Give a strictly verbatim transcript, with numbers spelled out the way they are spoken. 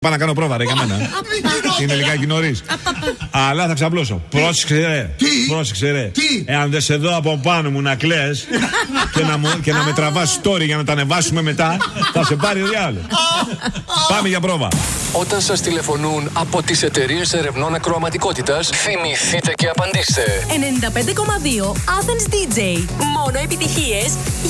Πάω να κάνω πρόβα, ρε, για μένα. Είναι λιγάκι νωρίς. Αλλά θα ξαπλώσω. Πρόσεξε, ρε. Πρόσεξε, ρε. Εάν δεν σε δω από πάνω μου να κλαις και να, μου, και να με τραβάς story για να τα ανεβάσουμε μετά, θα σε πάρει ο διάλογος. Πάμε για πρόβα. Όταν σας τηλεφωνούν από τις εταιρείες ερευνών ακροαματικότητας, θυμηθείτε και απαντήστε. ενενήντα πέντε κόμμα δύο Athens ντι τζέι. Μόνο επιτυχίες